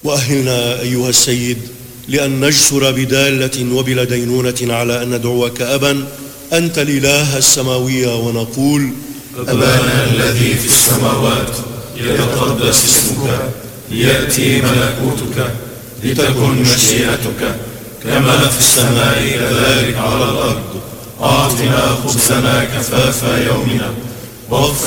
وأهلنا أيها السيد لأن نجسر بدالة وبلا دينونة على أن ندعوك أبا أنت الإله السماوي ونقول: أبانا الذي في السماوات، يتقدس اسمك، ليأتي ملكوتك، لتكن مشيئتك كما في السماء كذلك على الأرض. أعطنا خبزنا كفاف يومنا، واغفر